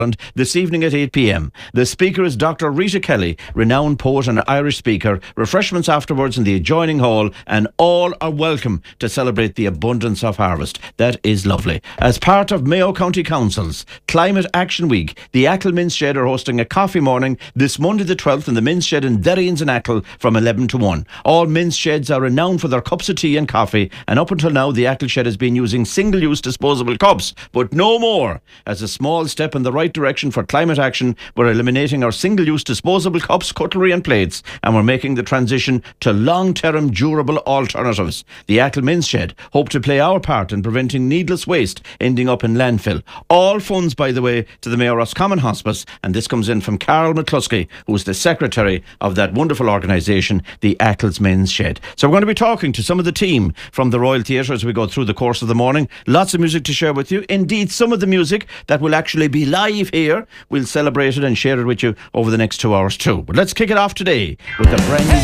this evening at 8 p.m. The speaker is Dr. Rita Kelly, renowned poet and Irish speaker. Refreshments afterwards in the adjoining hall, and all are welcome to celebrate the abundance of harvest. That is lovely. As part of Mayo County Council's Climate Action Week, the Achill Mince Shed are hosting a coffee morning this Monday the 12th in the Mince Shed in Derryns in Achill from 11 to 1. All mince sheds are renowned for their cups of tea and coffee, and up until now the Achill Shed has been using single-use disposable cups, but no more. As a small step in the right direction for climate action, we're eliminating our single-use disposable cups, cutlery and plates, and we're making the transition to long-term durable alternatives. The Achill Mince Shed hope to play our part in preventing needless waste ending up in landfill. All funds, by the way, to the Mayo Roscommon Hospice, and this comes in from Carol McCluskey, who's the secretary of that wonderful organisation, the Achill's Mince Shed. So we're going to be talking to some of the team from the Royal Theatre as we go through the course of the morning. Lots of music to share with you. Indeed, some of the music that will actually be live here, we'll celebrate it and share it with you over the next 2 hours too. But let's kick it off today with a brand new